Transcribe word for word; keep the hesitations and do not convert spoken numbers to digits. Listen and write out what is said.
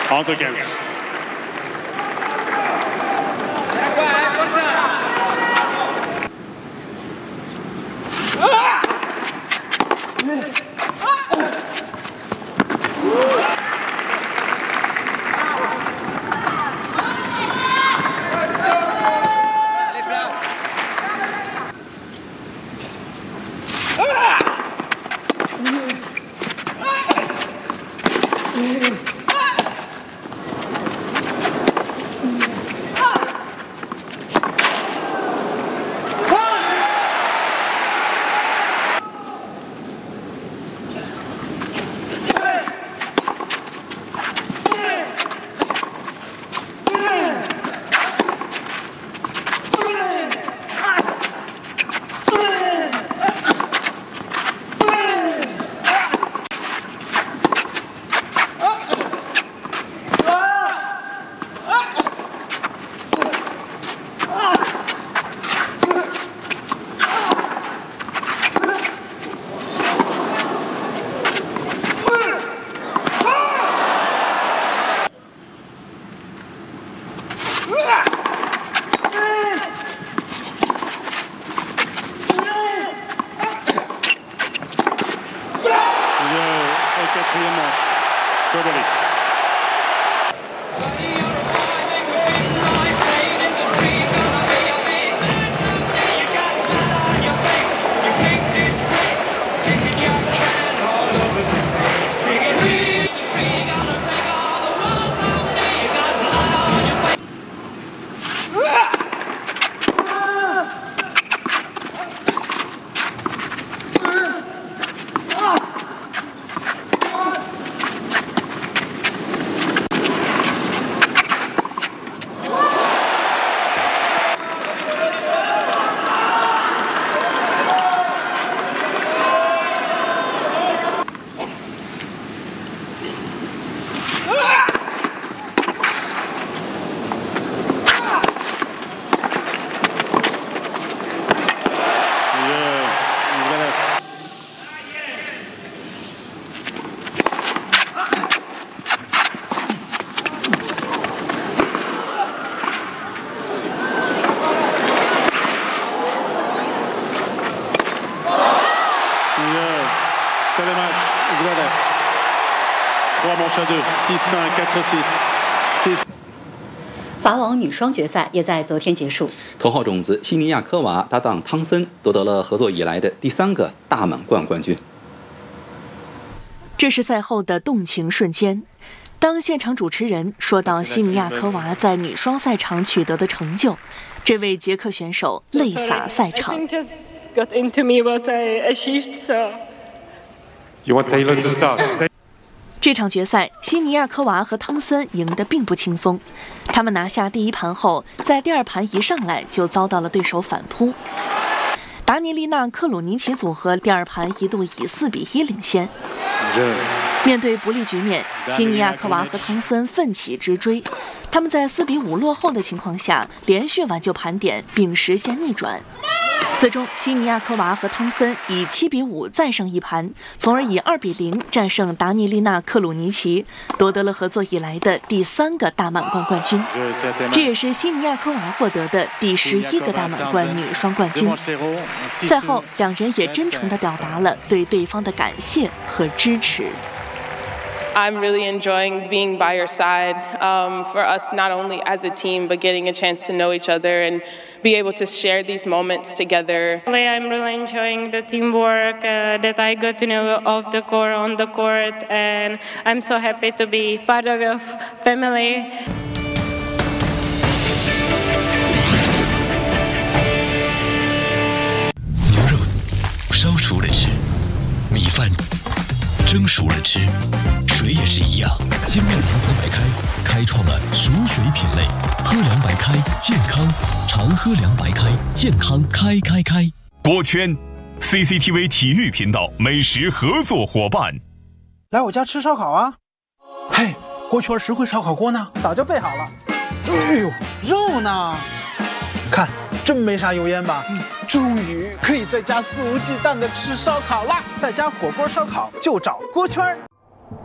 Entre quinze. trois manches à deux, six cinq, quatre six, six。 法网女双决赛也在昨天结束， 头号种子西尼亚科娃搭档汤森夺得了合作以来的第三个大满贯冠军。 这是赛后的动情瞬间。当现场主持人说到西尼亚科娃在女双赛场取得的成就，这位捷克选手泪洒赛场。这场决赛，西尼亚科娃和汤森赢得并不轻松。他们拿下第一盘后，在第二盘一上来就遭到了对手反扑。达尼利娜·克鲁尼奇组合第二盘一度以四比一领先。面对不利局面，西尼亚科娃和汤森奋起直追。他们在四比五落后的情况下，连续挽救盘点，并实现逆转。最终，西尼亚科娃和汤森以七比五再胜一盘，从而以二比零战胜达尼利娜·克鲁尼奇，夺得了合作以来的第三个大满贯冠军。这也是西尼亚科娃获得的第十一个大满贯女双冠军。赛后，两人也真诚地表达了对对方的感谢和支持。 I'm really enjoying being by your side, um, for us not only as a team, but getting a chance to know each other and be able to share these moments together. I'm really enjoying the teamwork uh, that I got to know off the court, on the court, and I'm so happy to be part of your family. 牛肉烧熟了吃，米饭蒸熟了吃。水也是一样，金麦堂喝白开开创了熟水品类，喝凉白开健康，常喝凉白开健康开开开。 锅圈 C C T V 体育频道美食合作伙伴， 来我家吃烧烤啊！嘿，锅圈实惠烧烤锅呢？早就备好了。哎呦，肉呢？看，真没啥油烟吧？嗯，终于可以在家肆无忌惮的吃烧烤啦！在家火锅烧烤就找锅圈。